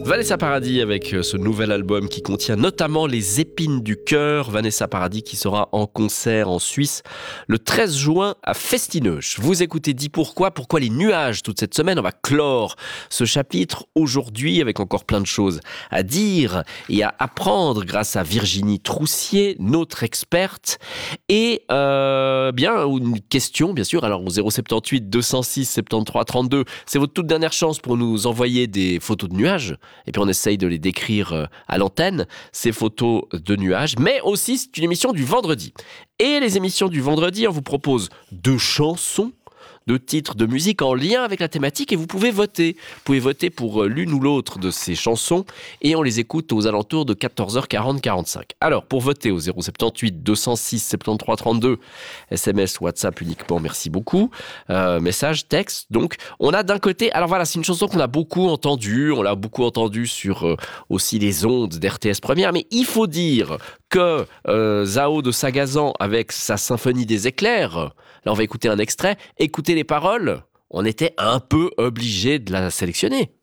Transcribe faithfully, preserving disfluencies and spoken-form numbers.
Vanessa Paradis avec ce nouvel album qui contient notamment Les épines du cœur. Vanessa Paradis qui sera en concert en Suisse le treize juin à Festineuch. Vous écoutez Dis pourquoi, pourquoi les nuages toute cette semaine. On va clore ce chapitre aujourd'hui avec encore plein de choses à dire et à apprendre grâce à Virginie Troussier, notre experte. Et euh, bien une question bien sûr. Alors au zéro sept huit deux zéro six soixante-treize trente-deux, c'est votre toute dernière chance pour nous envoyer des photos de nuages. Et puis on essaye de les décrire à l'antenne, ces photos de nuages. Mais aussi, c'est une émission du vendredi. Et les émissions du vendredi, on vous propose deux chansons, deux titres de musique en lien avec la thématique et vous pouvez voter. Vous pouvez voter pour l'une ou l'autre de ces chansons et on les écoute aux alentours de quatorze heures quarante quarante-cinq. Alors, pour voter au zéro sept huit deux zéro six soixante-treize trente-deux, S M S, WhatsApp uniquement, merci beaucoup. Euh, message, texte, donc on a d'un côté, alors voilà, c'est une chanson qu'on a beaucoup entendue, on l'a beaucoup entendue sur euh, aussi les ondes d'R T S Première, mais il faut dire que euh, Zao de Sagazan avec sa symphonie des éclairs, là on va écouter un extrait, écoutez les paroles, on était un peu obligé de la sélectionner.